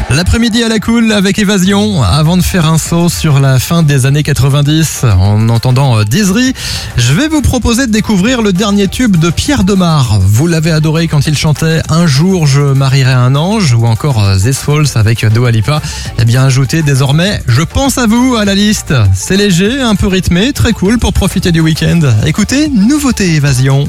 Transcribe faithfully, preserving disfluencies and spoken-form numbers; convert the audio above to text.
L'après-midi à la cool avec Évasion. Avant de faire un saut sur la fin des années quatre-vingt-dix en entendant Dizzy, je vais vous proposer de découvrir le dernier tube de Pierre Demar. Vous l'avez adoré quand il chantait Un jour je marierai un ange ou encore This Falls avec Dua Lipa. Eh bien ajoutez désormais Je pense à vous à la liste. C'est léger, un peu rythmé, très cool pour profiter du week-end. Écoutez, nouveauté Évasion.